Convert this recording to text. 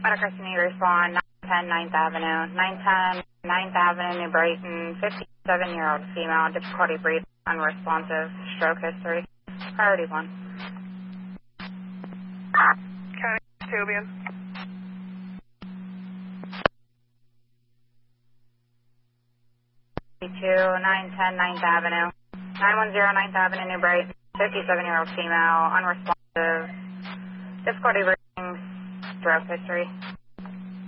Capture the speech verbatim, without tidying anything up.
Medical need respond, nine ten ninth Avenue. nine ten ninth Avenue, New Brighton, fifty-seven-year-old female, difficulty breathing, unresponsive, stroke history. Priority one. County Tubian. two nine ten ninth Avenue. nine one zero ninth Avenue, New Brighton, fifty-seven-year-old female, unresponsive, difficulty breathing, stroke history.